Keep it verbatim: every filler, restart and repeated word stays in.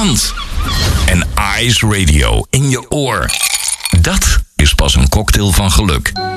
hand. En Ice Radio in je oor. Dat is pas een cocktail van geluk.